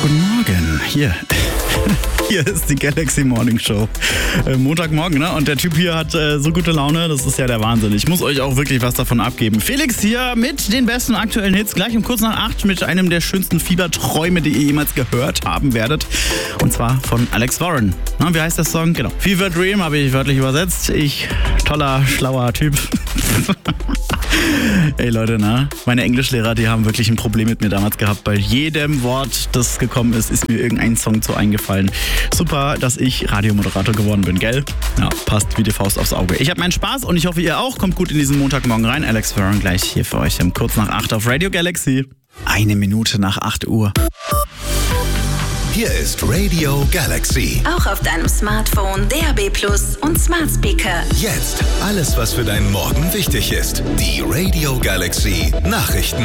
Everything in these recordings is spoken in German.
Guten Morgen. Hier ist die Galaxy Morning Show. Montagmorgen, ne? Und der Typ hier hat so gute Laune, das ist ja der Wahnsinn. Ich muss euch auch wirklich was davon abgeben. Felix hier mit den besten aktuellen Hits, gleich um kurz nach 8 mit einem der schönsten Fieberträume, die ihr jemals gehört haben werdet. Und zwar von Alex Warren. Na, wie heißt der Song? Genau. Fever Dream habe ich wörtlich übersetzt. Toller, schlauer Typ. Ey Leute, meine Englischlehrer, die haben wirklich ein Problem mit mir damals gehabt. Bei jedem Wort, das gekommen ist mir irgendein Song zu eingefallen. Super, dass ich Radiomoderator geworden bin, gell? Ja, passt wie die Faust aufs Auge. Ich habe meinen Spaß und ich hoffe, ihr auch. Kommt gut in diesen Montagmorgen rein. Alex Warren gleich hier für euch um kurz nach 8 auf Radio Galaxy. 1 Minute nach 8 Uhr. Hier ist Radio Galaxy. Auch auf deinem Smartphone, DAB+ und Smart Speaker. Jetzt alles, was für deinen Morgen wichtig ist. Die Radio Galaxy Nachrichten.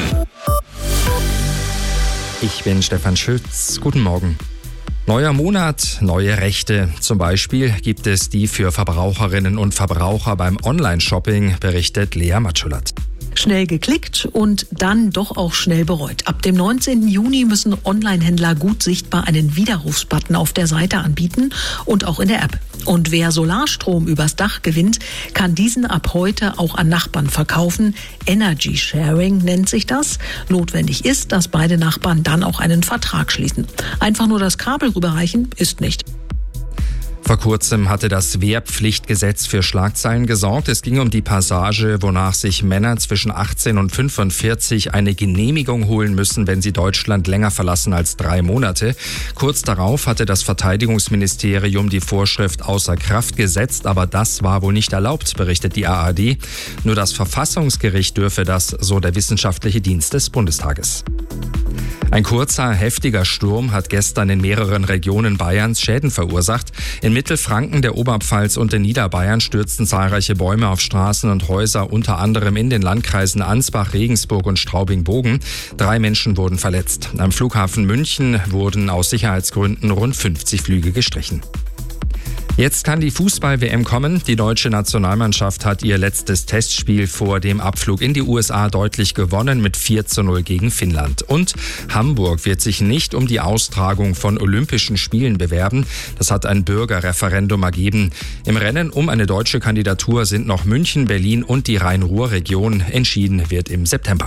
Ich bin Stefan Schütz. Guten Morgen. Neuer Monat, neue Rechte. Zum Beispiel gibt es die für Verbraucherinnen und Verbraucher beim Online-Shopping, berichtet Lea Matschulat. Schnell geklickt und dann doch auch schnell bereut. Ab dem 19. Juni müssen Online-Händler gut sichtbar einen Widerrufsbutton auf der Seite anbieten und auch in der App. Und wer Solarstrom übers Dach gewinnt, kann diesen ab heute auch an Nachbarn verkaufen. Energy Sharing nennt sich das. Notwendig ist, dass beide Nachbarn dann auch einen Vertrag schließen. Einfach nur das Kabel rüberreichen ist nicht. Vor kurzem hatte das Wehrpflichtgesetz für Schlagzeilen gesorgt. Es ging um die Passage, wonach sich Männer zwischen 18 und 45 eine Genehmigung holen müssen, wenn sie Deutschland länger verlassen als 3 Monate. Kurz darauf hatte das Verteidigungsministerium die Vorschrift außer Kraft gesetzt, aber das war wohl nicht erlaubt, berichtet die ARD. Nur das Verfassungsgericht dürfe das, so der wissenschaftliche Dienst des Bundestages. Ein kurzer, heftiger Sturm hat gestern in mehreren Regionen Bayerns Schäden verursacht. In Mittelfranken, der Oberpfalz und in Niederbayern stürzten zahlreiche Bäume auf Straßen und Häuser, unter anderem in den Landkreisen Ansbach, Regensburg und Straubing-Bogen. 3 Menschen wurden verletzt. Am Flughafen München wurden aus Sicherheitsgründen rund 50 Flüge gestrichen. Jetzt kann die Fußball-WM kommen. Die deutsche Nationalmannschaft hat ihr letztes Testspiel vor dem Abflug in die USA deutlich gewonnen mit 4:0 gegen Finnland. Und Hamburg wird sich nicht um die Austragung von Olympischen Spielen bewerben. Das hat ein Bürgerreferendum ergeben. Im Rennen um eine deutsche Kandidatur sind noch München, Berlin und die Rhein-Ruhr-Region. Entschieden wird im September.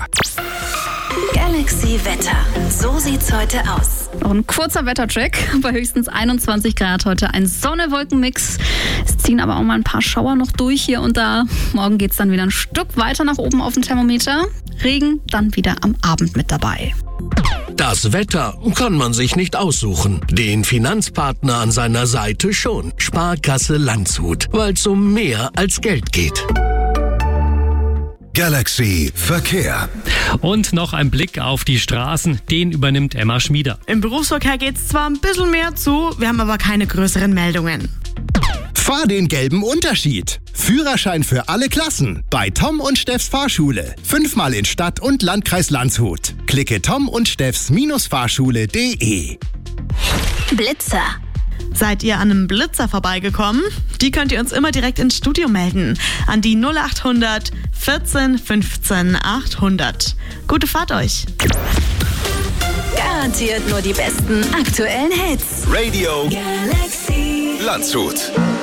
Galaxy Wetter. So sieht's heute aus. Noch ein kurzer Wettercheck. Bei höchstens 21 Grad heute ein Sonne-Wolken-Mix. Es ziehen aber auch mal ein paar Schauer noch durch hier und da. Morgen geht's dann wieder ein Stück weiter nach oben auf dem Thermometer. Regen dann wieder am Abend mit dabei. Das Wetter kann man sich nicht aussuchen. Den Finanzpartner an seiner Seite schon. Sparkasse Landshut, weil es um mehr als Geld geht. Galaxy Verkehr. Und noch ein Blick auf die Straßen, den übernimmt Emma Schmieder. Im Berufsverkehr geht's zwar ein bisschen mehr zu, wir haben aber keine größeren Meldungen. Fahr den gelben Unterschied. Führerschein für alle Klassen bei Tom und Steffs Fahrschule. 5-mal in Stadt und Landkreis Landshut. Klicke Tom und Steffs-Fahrschule.de. Blitzer. Seid ihr an einem Blitzer vorbeigekommen? Die könnt ihr uns immer direkt ins Studio melden. An die 0800 14 15 800. Gute Fahrt euch. Garantiert nur die besten aktuellen Hits. Radio Galaxy Landshut.